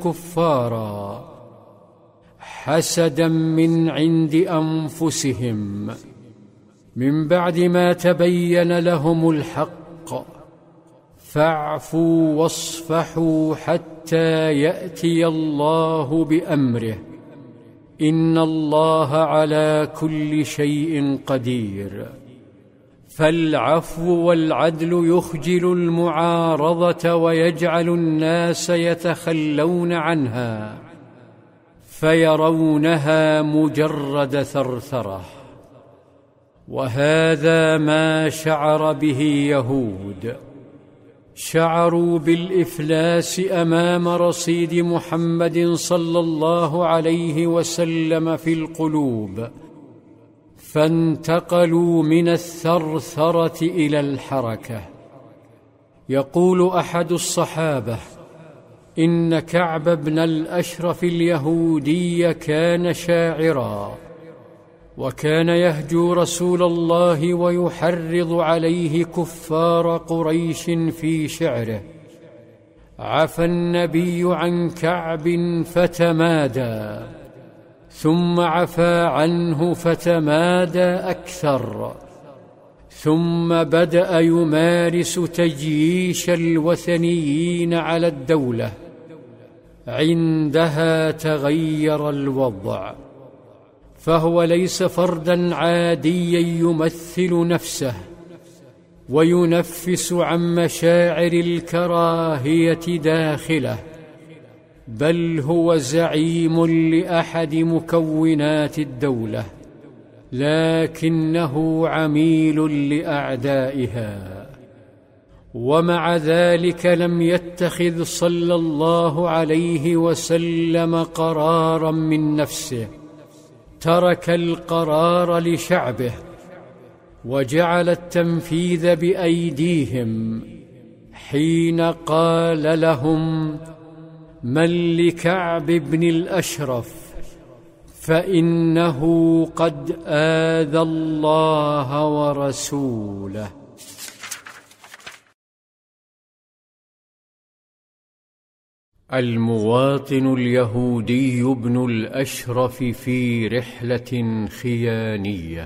كفارا حسدا من عند أنفسهم من بعد ما تبين لهم الحق، فاعفوا واصفحوا حتى يأتي الله بأمره، إن الله على كل شيء قدير. فالعفو والعدل يخجل المعارضة ويجعل الناس يتخلون عنها فيرونها مجرد ثرثرة، وهذا ما شعر به يهود. شعروا بالإفلاس أمام رصيد محمد صلى الله عليه وسلم في القلوب، فانتقلوا من الثرثرة إلى الحركة. يقول أحد الصحابة: إن كعب بن الأشرف اليهودي كان شاعرا، وكان يهجو رسول الله ويحرض عليه كفار قريش في شعره. عفى النبي عن كعب فتمادى، ثم عفى عنه فتمادى أكثر، ثم بدأ يمارس تجييش الوثنيين على الدولة. عندها تغير الوضع، فهو ليس فردا عاديا يمثل نفسه وينفس عن مشاعر الكراهية داخله، بل هو زعيم لأحد مكونات الدولة، لكنه عميل لأعدائها. ومع ذلك لم يتخذ صلى الله عليه وسلم قرارا من نفسه، ترك القرار لشعبه وجعل التنفيذ بأيديهم، حين قال لهم: من لكعب بن الأشرف فإنه قد آذى الله ورسوله. المواطن اليهودي ابن الأشرف في رحلة خيانية.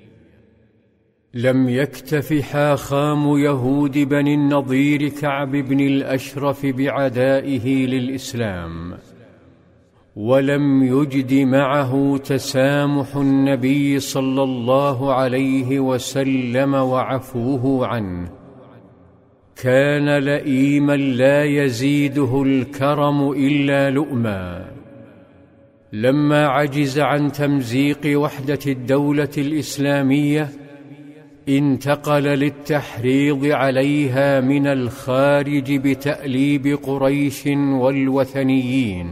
لم يكتف حاخام يهود بني النضير كعب بن الأشرف بعدائه للإسلام، ولم يجد معه تسامح النبي صلى الله عليه وسلم وعفوه عنه. كان لئيما لا يزيده الكرم إلا لؤما. لما عجز عن تمزيق وحدة الدولة الإسلامية، انتقل للتحريض عليها من الخارج بتأليب قريش والوثنيين.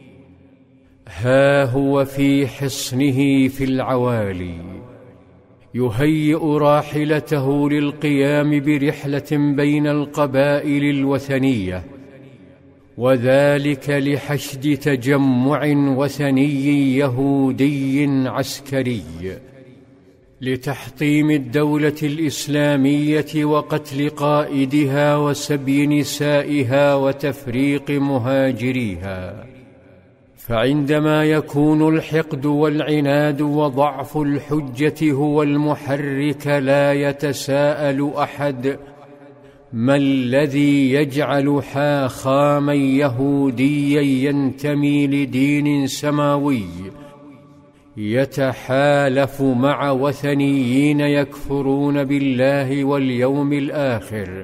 ها هو في حصنه في العوالي يهيئ راحلته للقيام برحلة بين القبائل الوثنية، وذلك لحشد تجمع وثني يهودي عسكري لتحطيم الدولة الإسلامية وقتل قائدها وسبي نسائها وتفريق مهاجريها. فعندما يكون الحقد والعناد وضعف الحجة هو المحرك، لا يتساءل أحد: ما الذي يجعل حاخاما يهوديا ينتمي لدين سماوي يتحالف مع وثنيين يكفرون بالله واليوم الآخر،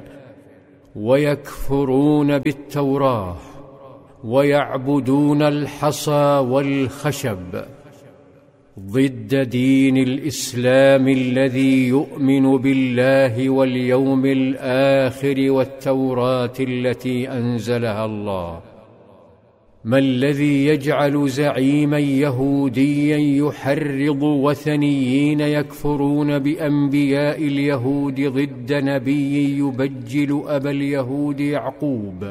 ويكفرون بالتوراة، ويعبدون الحصى والخشب، ضد دين الإسلام الذي يؤمن بالله واليوم الآخر والتوراة التي أنزلها الله؟ ما الذي يجعل زعيما يهوديا يحرض وثنيين يكفرون بأنبياء اليهود ضد نبي يبجل أبا اليهود يعقوب،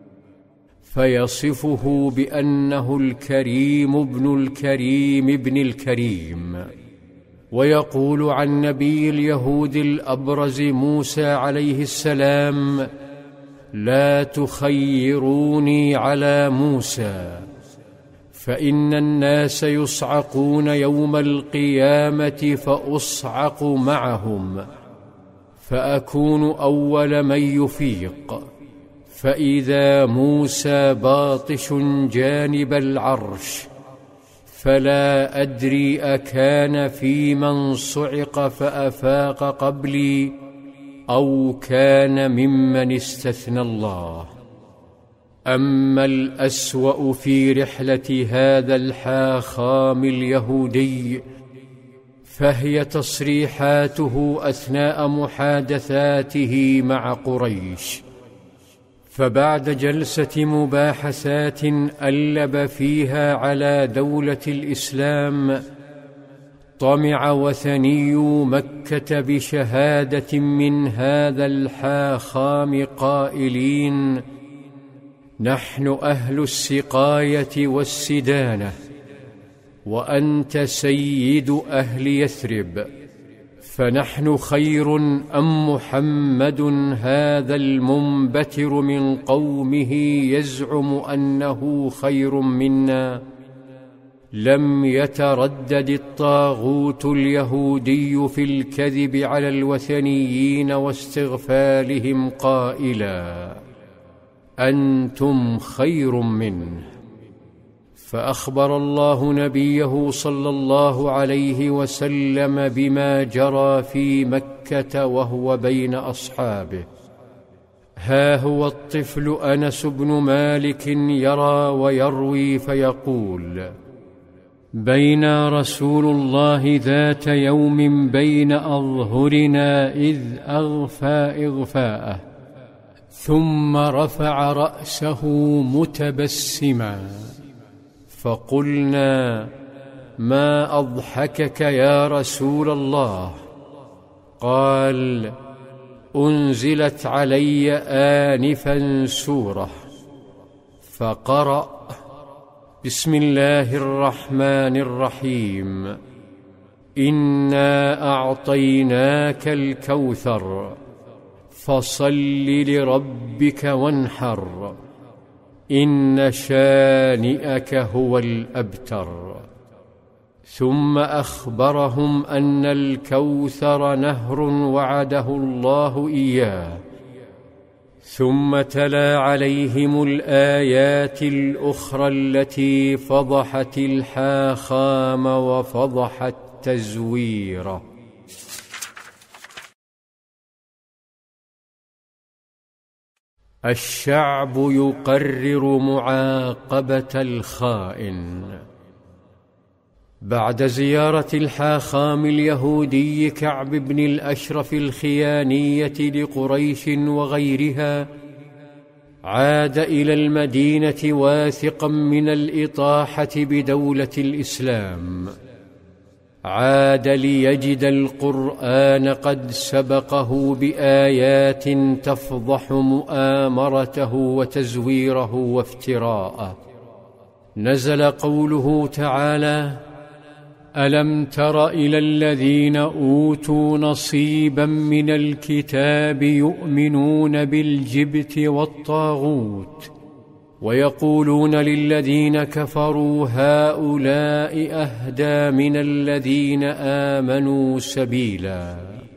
فيصفه بأنه الكريم ابن الكريم ابن الكريم، ويقول عن نبي اليهود الأبرز موسى عليه السلام: لا تخيروني على موسى، فإن الناس يصعقون يوم القيامة فأصعق معهم، فأكون أول من يفيق، فإذا موسى باطش جانب العرش، فلا أدري أكان في من صعق فأفاق قبلي أو كان ممن استثنى الله. أما الأسوأ في رحلة هذا الحاخام اليهودي فهي تصريحاته أثناء محادثاته مع قريش. فبعد جلسة مباحثات ألب فيها على دولة الإسلام، طمع وثني مكة بشهادة من هذا الحاخام قائلين: نحن أهل السقاية والسدانة، وأنت سيد أهل يثرب، فنحن خير أم محمد هذا المنبتر من قومه يزعم أنه خير منا؟ لم يتردد الطاغوت اليهودي في الكذب على الوثنيين واستغفالهم قائلا: أنتم خير منه. فأخبر الله نبيه صلى الله عليه وسلم بما جرى في مكة وهو بين أصحابه. ها هو الطفل أنس بن مالك يرى ويروي فيقول: بين رسول الله ذات يوم بين أظهرنا إذ أغفى إغفاءه، ثم رفع رأسه متبسما، فقلنا: ما أضحكك يا رسول الله؟ قال: أنزلت علي آنفا سورة، فقرأ: بسم الله الرحمن الرحيم، إنا أعطيناك الكوثر، فصل لربك وانحر، إن شانئك هو الأبتر. ثم أخبرهم أن الكوثر نهر وعده الله إياه، ثم تلا عليهم الآيات الأخرى التي فضحت الحاخام وفضحت تزويره. الشعب يقرر معاقبة الخائن. بعد زيارة الحاخام اليهودي كعب بن الأشرف الخيانية لقريش وغيرها، عاد إلى المدينة واثقا من الإطاحة بدولة الإسلام. عاد ليجد القرآن قد سبقه بآيات تفضح مؤامرته وتزويره وافتراءه. نزل قوله تعالى: ألم تر إلى الذين أوتوا نصيبا من الكتاب يؤمنون بالجبت والطاغوت، ويقولون للذين كفروا هؤلاء أهدى من الذين آمنوا سبيلا.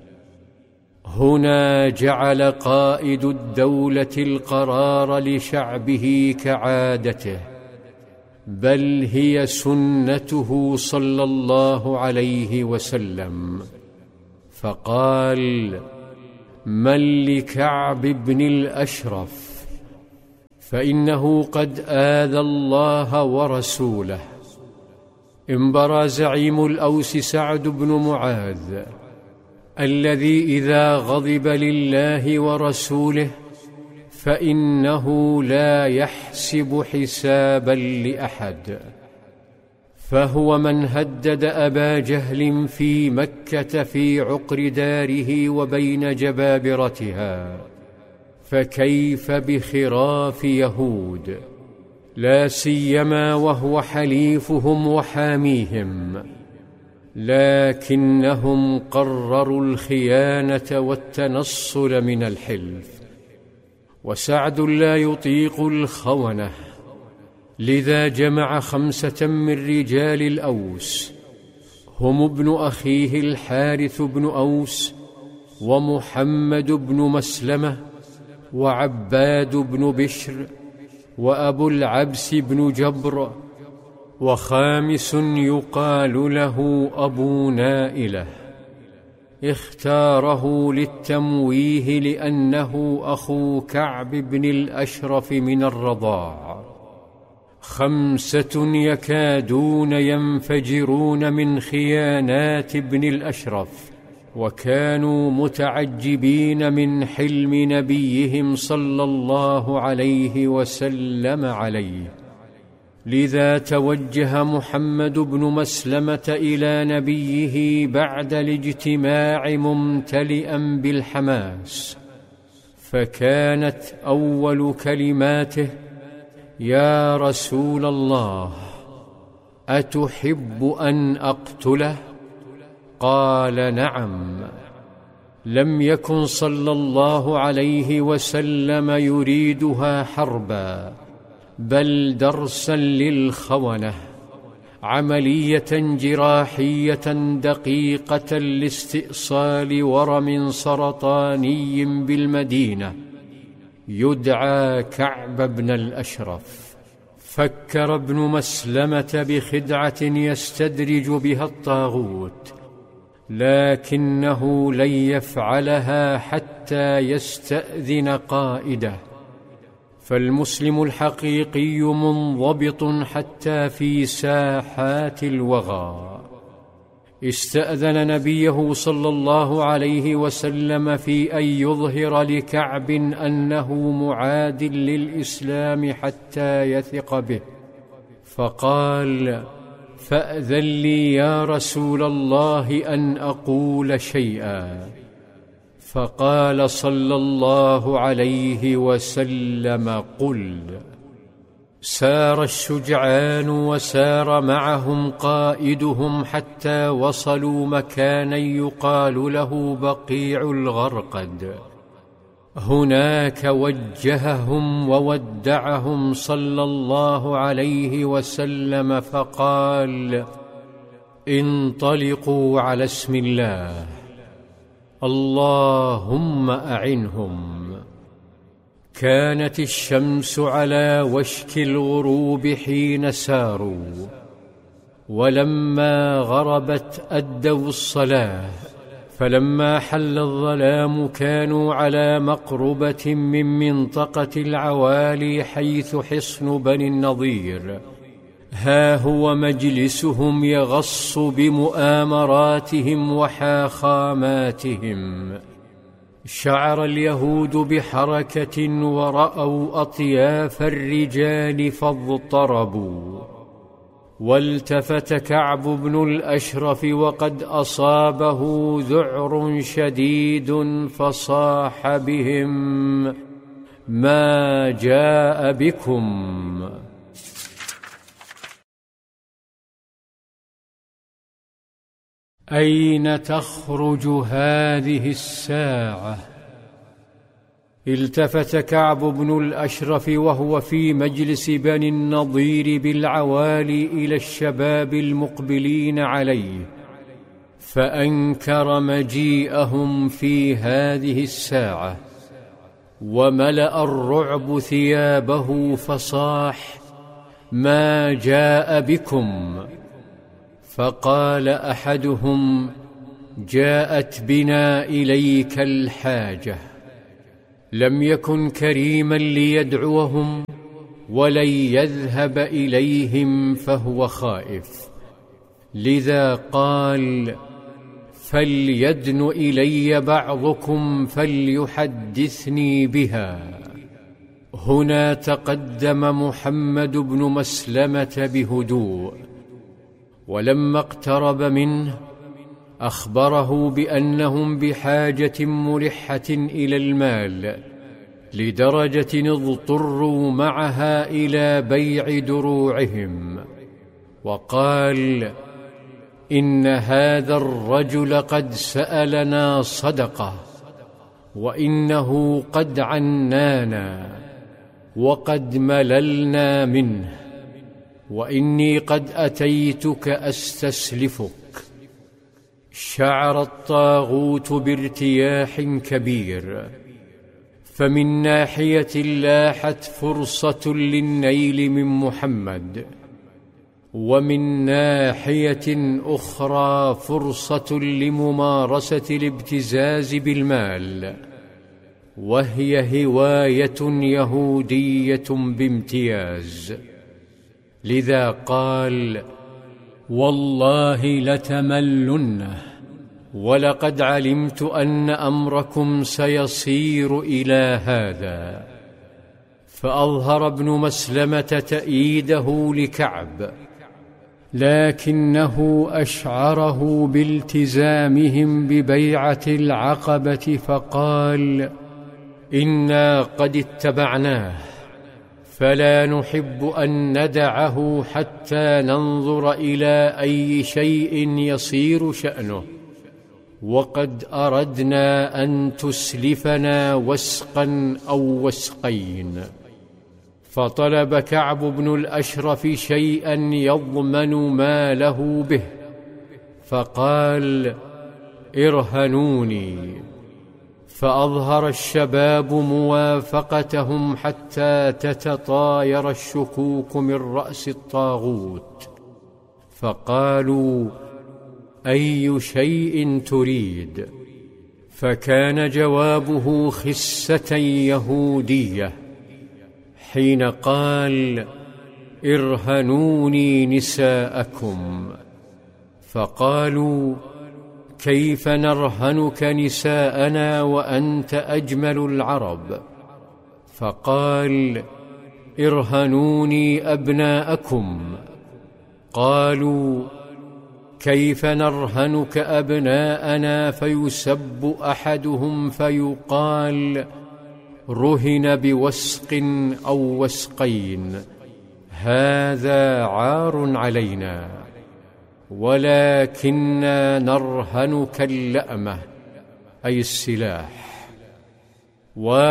هنا جعل قائد الدولة القرار لشعبه كعادته، بل هي سنته صلى الله عليه وسلم، فقال: من لكعب بن الأشرف؟ فإنه قد آذى الله ورسوله. انبرى زعيم الأوس سعد بن معاذ، الذي إذا غضب لله ورسوله فإنه لا يحسب حسابا لأحد، فهو من هدد أبا جهل في مكة في عقر داره وبين جبابرتها، فكيف بخراف يهود، لا سيما وهو حليفهم وحاميهم، لكنهم قرروا الخيانة والتنصل من الحلف. وسعد لا يطيق الخونة، لذا جمع 5 من رجال الأوس، هم ابن أخيه الحارث بن أوس، ومحمد بن مسلمة، وعباد بن بشر، وأبو العبس بن جبر، وخامس يقال له أبو نائلة، اختاره للتمويه لأنه أخو كعب بن الأشرف من الرضاع. 5 يكادون ينفجرون من خيانات ابن الأشرف، وكانوا متعجبين من حلم نبيهم صلى الله عليه وسلم عليه، لذا توجه محمد بن مسلمة إلى نبيه بعد الاجتماع ممتلئا بالحماس، فكانت أول كلماته: يا رسول الله، أتحب أن أقتله؟ قال: نعم. لم يكن صلى الله عليه وسلم يريدها حربا، بل درسا للخونة، عملية جراحية دقيقة لاستئصال ورم سرطاني بالمدينة يدعى كعب بن الأشرف. فكر ابن مسلمة بخدعة يستدرج بها الطاغوت، لكنه لن يفعلها حتى يستأذن قائده، فالمسلم الحقيقي منضبط حتى في ساحات الوغى. استأذن نبيه صلى الله عليه وسلم في أن يظهر لكعب أنه معاد للإسلام حتى يثق به، فقال: فأذن لي يا رسول الله أن أقول شيئا. فقال صلى الله عليه وسلم: قل. سار الشجعان وسار معهم قائدهم حتى وصلوا مكانا يقال له بقيع الغرقد، هناك وجههم وودعهم صلى الله عليه وسلم فقال: انطلقوا على اسم الله، اللهم أعنهم. كانت الشمس على وشك الغروب حين ساروا، ولما غربت أدوا الصلاة، فلما حل الظلام كانوا على مقربة من منطقة العوالي حيث حصن بني النضير، ها هو مجلسهم يغص بمؤامراتهم وحاخاماتهم. شعر اليهود بحركة ورأوا أطياف الرجال فاضطربوا، والتفت كعب بن الأشرف وقد أصابه ذعر شديد فصاح بهم: ما جاء بكم؟ أين تخرج هذه الساعة؟ التفت كعب بن الأشرف وهو في مجلس بني النضير بالعوالي إلى الشباب المقبلين عليه، فأنكر مجيئهم في هذه الساعة، وملأ الرعب ثيابه فصاح: ما جاء بكم؟ فقال أحدهم: جاءت بنا إليك الحاجة. لم يكن كريما ليدعوهم ولن يذهب إليهم فهو خائف، لذا قال: فليدن إلي بعضكم فليحدثني بها. هنا تقدم محمد بن مسلمة بهدوء، ولما اقترب منه أخبره بأنهم بحاجة ملحة إلى المال، لدرجة اضطروا معها إلى بيع دروعهم، وقال: إن هذا الرجل قد سألنا صدقة، وإنه قد عنانا وقد مللنا منه، وإني قد أتيتك أستسلفك. شعر الطاغوت بارتياح كبير، فمن ناحية لاحت فرصة للنيل من محمد، ومن ناحية أخرى فرصة لممارسة الابتزاز بالمال، وهي هواية يهودية بامتياز. لذا قال: والله لتملنه، ولقد علمت أن أمركم سيصير إلى هذا. فأظهر ابن مسلمة تأييده لكعب، لكنه أشعره بالتزامهم ببيعة العقبة، فقال: إنا قد اتبعناه، فلا نحب أن ندعه حتى ننظر إلى أي شيء يصير شأنه، وقد أردنا أن تسلفنا وسقا أو وسقين. فطلب كعب بن الأشرف شيئا يضمن ماله به، فقال: ارهنوني. فأظهر الشباب موافقتهم حتى تتطاير الشكوك من رأس الطاغوت، فقالوا: أي شيء تريد؟ فكان جوابه خسة يهودية حين قال: ارهنوني نساءكم. فقالوا: كيف نرهنك نساءنا وأنت أجمل العرب؟ فقال: ارهنوني أبناءكم. قالوا: كيف نرهنك أبناءنا فيسب أحدهم فيقال: رهن بوسق أو وسقين؟ هذا عار علينا، ولكننا نرهنك اللأمة، أي السلاح.